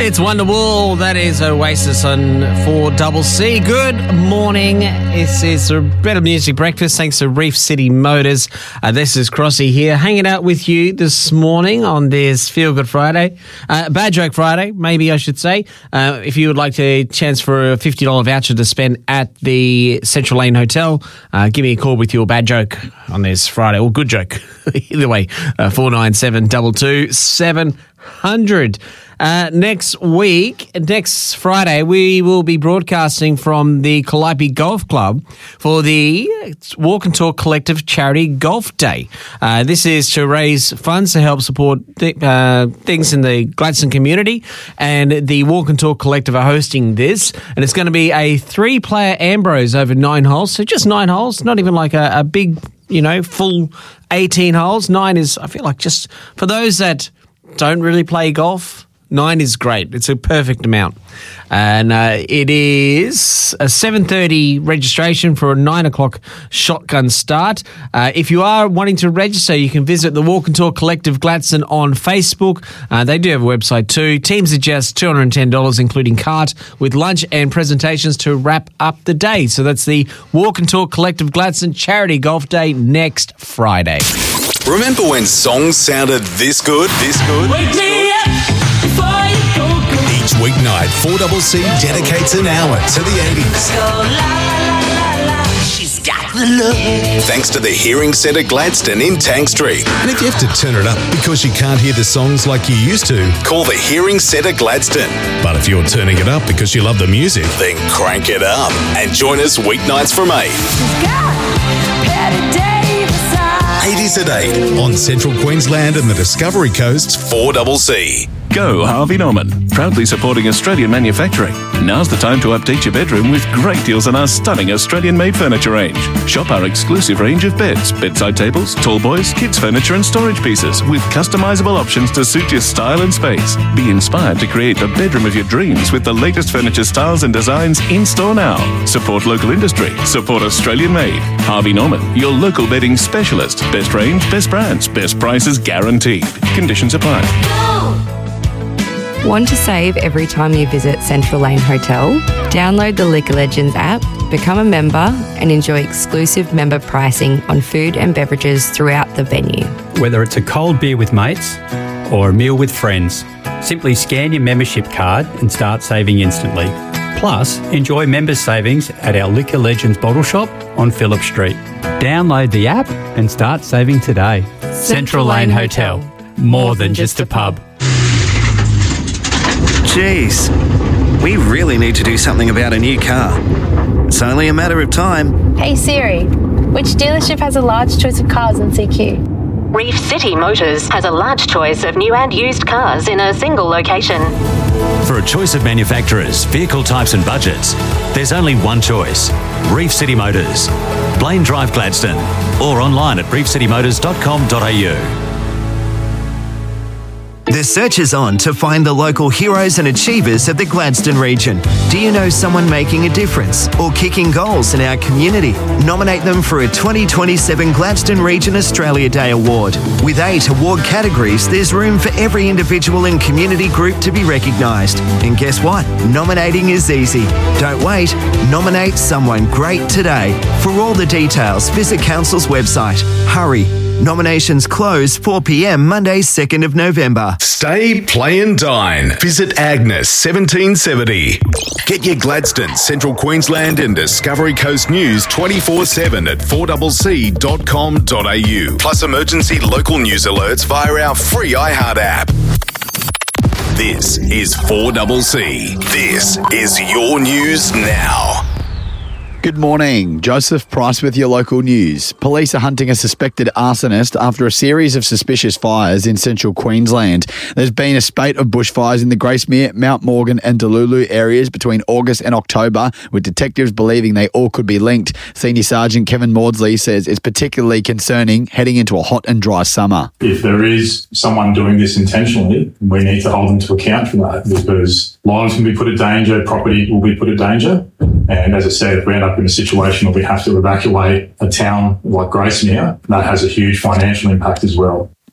It's Wonderwall. That is Oasis on 4CC. Good morning. This is a Better Music Breakfast thanks to Reef City Motors. This is Crossy here, hanging out with you this morning on this Feel Good Friday. Bad Joke Friday, maybe I should say. If you would like a chance for a $50 voucher to spend at the Central Lane Hotel, give me a call with your bad joke on this Friday, or good joke. Either way, 497 22 700. Next Friday, we will be broadcasting from the Calliope Golf Club for the Walk and Talk Collective Charity Golf Day. This is to raise funds to help support things in the Gladstone community, and the Walk and Talk Collective are hosting this, and it's going to be a 3-player Ambrose over 9 holes, so just 9 holes, not even like a big, full 18 holes. 9 is, I feel like, just for those that don't really play golf, 9 is great. It's a perfect amount. And it is a 7:30 registration for a 9 o'clock shotgun start. If you are wanting to register, you can visit the Walk and Talk Collective Gladstone on Facebook. They do have a website too. Teams are just $210, including cart, with lunch and presentations to wrap up the day. So that's the Walk and Talk Collective Gladstone Charity Golf Day next Friday. Remember when songs sounded this good? Wake me up before you go. Each weeknight, 4CC dedicates an hour to the 80s. Go la la la la, she's got the look. Thanks to the Hearing Centre Gladstone in Tank Street. And if you have to turn it up because you can't hear the songs like you used to, call the Hearing Centre Gladstone. But if you're turning it up because you love the music, then crank it up and join us weeknights from 8. She's got Patty Davis. 80s at 8 on Central Queensland and the Discovery Coast's 4CC. Go Harvey Norman, proudly supporting Australian manufacturing. Now's the time to update your bedroom with great deals on our stunning Australian-made furniture range. Shop our exclusive range of beds, bedside tables, tall boys, kids furniture and storage pieces with customisable options to suit your style and space. Be inspired to create the bedroom of your dreams with the latest furniture styles and designs in store now. Support local industry. Support Australian-made. Harvey Norman, your local bedding specialist. Best range, best brands, best prices guaranteed. Conditions apply. Want to save every time you visit Central Lane Hotel? Download the Liquor Legends app, become a member, and enjoy exclusive member pricing on food and beverages throughout the venue. Whether it's a cold beer with mates or a meal with friends, simply scan your membership card and start saving instantly. Plus, enjoy members' savings at our Liquor Legends bottle shop on Phillip Street. Download the app and start saving today. Central Lane Hotel, more than just a pub. Jeez, we really need to do something about a new car. It's only a matter of time. Hey Siri, which dealership has a large choice of cars in CQ? Reef City Motors has a large choice of new and used cars in a single location. For a choice of manufacturers, vehicle types and budgets, there's only one choice. Reef City Motors. Blaine Drive, Gladstone. Or online at reefcitymotors.com.au. The search is on to find the local heroes and achievers of the Gladstone region. Do you know someone making a difference or kicking goals in our community? Nominate them for a 2027 Gladstone Region Australia Day Award. With 8 award categories, there's room for every individual and community group to be recognised. And guess what? Nominating is easy. Don't wait. Nominate someone great today. For all the details, visit Council's website. Hurry. Nominations close 4 p.m. Monday, 2nd of November. Stay, play and dine. Visit Agnes 1770. Get your Gladstone, Central Queensland and Discovery Coast news 24/7 at 4CC.com.au. Plus emergency local news alerts via our free iHeart app. This is 4CC. This is your news now. Good morning. Joseph Price with your local news. Police are hunting a suspected arsonist after a series of suspicious fires in central Queensland. There's been a spate of bushfires in the Gracemere, Mount Morgan and Delulu areas between August and October, with detectives believing they all could be linked. Senior Sergeant Kevin Maudsley says it's particularly concerning heading into a hot and dry summer. If there is someone doing this intentionally, we need to hold them to account for that, because lives can be put at danger, property will be put at danger. And as I said, if we end up in a situation where we have to evacuate a town like Gracemere, that has a huge financial impact as well.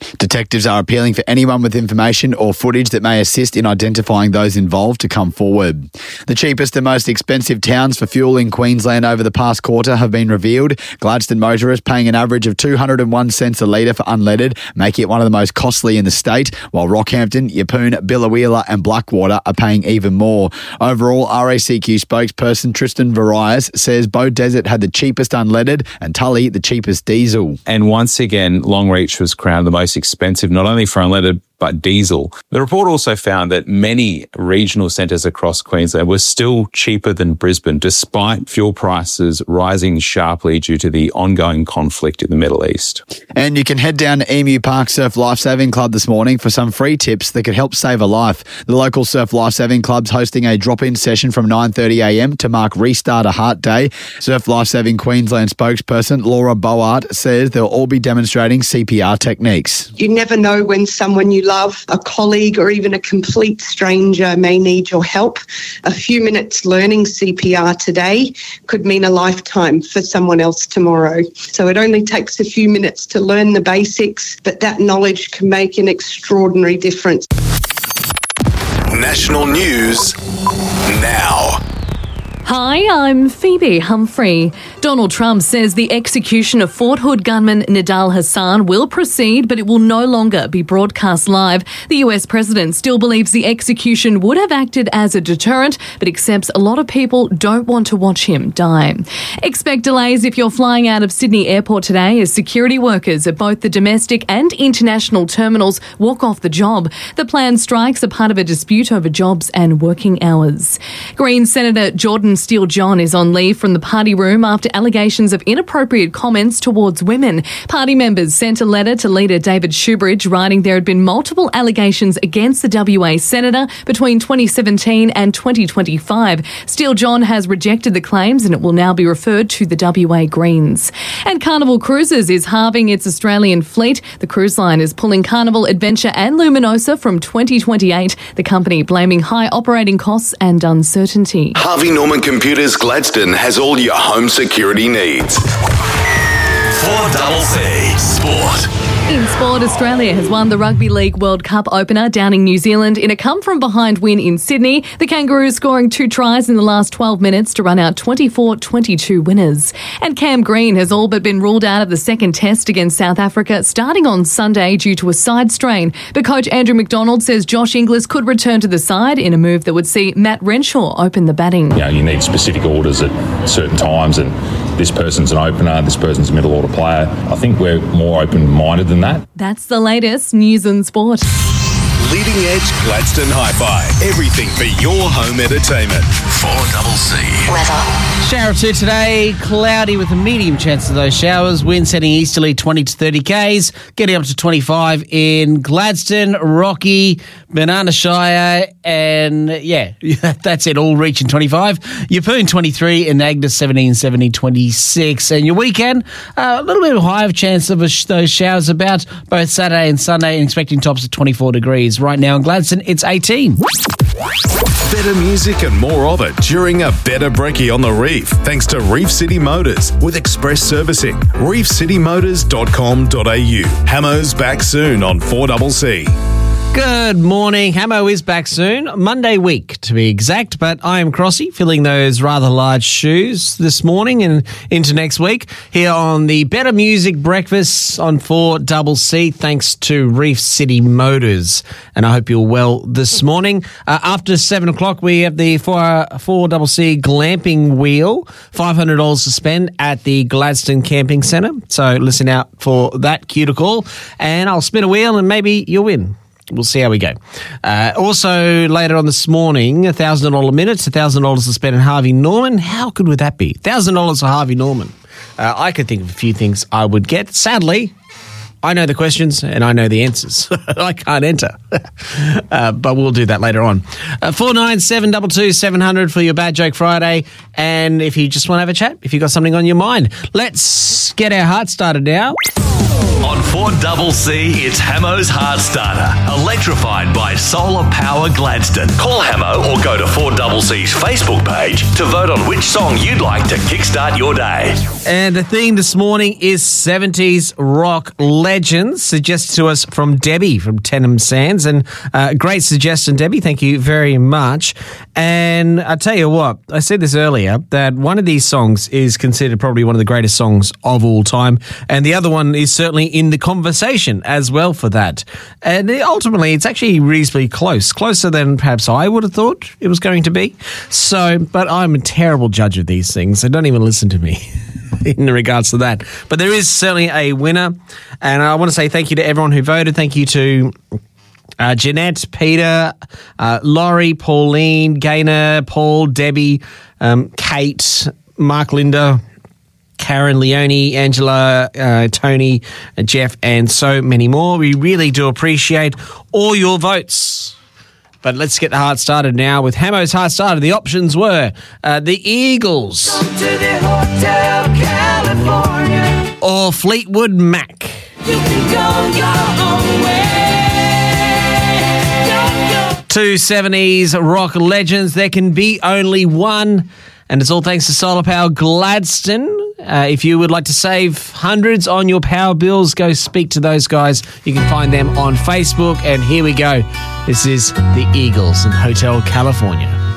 Detectives are appealing for anyone with information or footage that may assist in identifying those involved to come forward. The cheapest and most expensive towns for fuel in Queensland over the past quarter have been revealed. Gladstone motorists paying an average of 201 cents a litre for unleaded, making it one of the most costly in the state, while Rockhampton, Yeppoon, Biloela and Blackwater are paying even more. Overall, RACQ spokesperson Tristan Varias says Beaudesert had the cheapest unleaded and Tully the cheapest diesel. And once again, Longreach was crowned the most expensive, not only for unleaded, but diesel. The report also found that many regional centres across Queensland were still cheaper than Brisbane, despite fuel prices rising sharply due to the ongoing conflict in the Middle East. And you can head down to Emu Park Surf Lifesaving Club this morning for some free tips that could help save a life. The local Surf Lifesaving Club's hosting a drop-in session from 9:30am to mark Restart a Heart Day. Surf Lifesaving Queensland spokesperson Laura Boart says they'll all be demonstrating CPR techniques. You never know when someone you love, a colleague or even a complete stranger may need your help. A few minutes learning CPR today could mean a lifetime for someone else tomorrow. So it only takes a few minutes to learn the basics, but that knowledge can make an extraordinary difference. National news now. Hi, I'm Phoebe Humphrey. Donald Trump says the execution of Fort Hood gunman Nidal Hassan will proceed, but it will no longer be broadcast live. The US president still believes the execution would have acted as a deterrent, but accepts a lot of people don't want to watch him die. Expect delays if you're flying out of Sydney Airport today as security workers at both the domestic and international terminals walk off the job. The planned strikes are part of a dispute over jobs and working hours. Green Senator Jordan Steele-John is on leave from the party room after allegations of inappropriate comments towards women. Party members sent a letter to leader David Shoebridge writing there had been multiple allegations against the WA senator between 2017 and 2025. Steele-John has rejected the claims and it will now be referred to the WA Greens. And Carnival Cruises is halving its Australian fleet. The cruise line is pulling Carnival, Adventure and Luminosa from 2028, the company blaming high operating costs and uncertainty. Harvey Norman Computers Gladstone has all your home security needs. 4CC Sport. In sport, Australia has won the Rugby League World Cup opener, downing New Zealand in a come-from-behind win in Sydney. The Kangaroos scoring 2 tries in the last 12 minutes to run out 24-22 winners. And Cam Green has all but been ruled out of the second test against South Africa starting on Sunday due to a side strain. But coach Andrew McDonald says Josh Inglis could return to the side in a move that would see Matt Renshaw open the batting. You need specific orders at certain times, and this person's an opener, this person's a middle order player. I think we're more open-minded than that. That's the latest news and sport. Leading Edge Gladstone Hi-Fi. Everything for your home entertainment. 4CC. Weather. Shower 2 today. Cloudy with a medium chance of those showers. Wind setting easterly 20 to 30 k's. Getting up to 25 in Gladstone, Rocky, Banana Shire, and that's it. All reaching 25. Yeppoon 23 and Agnes 17, 70, 26. And your weekend, a little bit higher of chance of those showers about both Saturday and Sunday, and expecting tops of 24 degrees. Right now in Gladstone, it's 18. Better music and more of it during a better brekkie on the Reef. Thanks to Reef City Motors with express servicing. reefcitymotors.com.au. Hamo's back soon on 4CC. Good morning. Hamo is back soon, Monday week to be exact, but I am Crossy, filling those rather large shoes this morning and into next week here on the Better Music Breakfast on 4CC, thanks to Reef City Motors. And I hope you're well this morning. After 7 o'clock, we have the 4CC glamping wheel, $500 to spend at the Gladstone Camping Centre. So listen out for that cue to call, and I'll spin a wheel and maybe you'll win. We'll see how we go. Also, later on this morning, $1,000 minutes, $1,000 to spend in Harvey Norman. How good would that be? $1,000 for Harvey Norman. I could think of a few things I would get. Sadly, I know the questions and I know the answers. I can't enter. But we'll do that later on. 49722 for your Bad Joke Friday. And if you just want to have a chat, if you've got something on your mind, let's get our heart started now. On 4CC, it's Hamo's Heartstarter, electrified by solar power Gladstone. Call Hamo or go to 4CC's Facebook page to vote on which song you'd like to kickstart your day. And the theme this morning is 70s rock legends, suggested to us from Debbie from Tenham Sands. And great suggestion, Debbie. Thank you very much. And I tell you what, I said this earlier, that one of these songs is considered probably one of the greatest songs of all time. And the other one is certainly in the conversation as well for that. And ultimately, it's actually reasonably close, closer than perhaps I would have thought it was going to be. So, but I'm a terrible judge of these things, so don't even listen to me in regards to that. But there is certainly a winner, and I want to say thank you to everyone who voted. Thank you to Jeanette, Peter, Laurie, Pauline, Gaynor, Paul, Debbie, Kate, Mark, Linda, Karen, Leonie, Angela, Tony, Jeff, and so many more. We really do appreciate all your votes. But let's get the heart started now with Hamo's Heart Starter. The options were the Eagles, Come to the Hotel California. or Fleetwood Mac. You can go your own way. Two 70s rock legends. There can be only one. And it's all thanks to Solar Power Gladstone. If you would like to save hundreds on your power bills, go speak to those guys. You can find them on Facebook. And here we go. This is the Eagles in Hotel California.